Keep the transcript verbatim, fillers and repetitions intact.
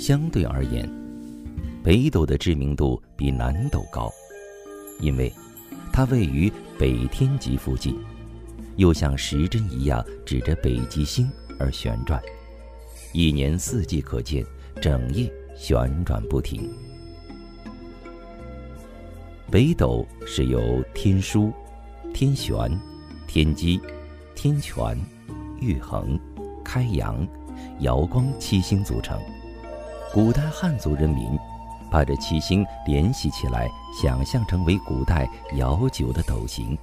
相对而言，北斗的知名度比南斗高，因为它位于北天极附近，又像时针一样指着北极星而旋转，一年四季可见，整夜旋转不停。北斗是由天枢、天璇、天机、天权、玉衡、开阳、瑶光七星组成。古代汉族人民把这七星联系起来，想象成为古代遥久的斗形。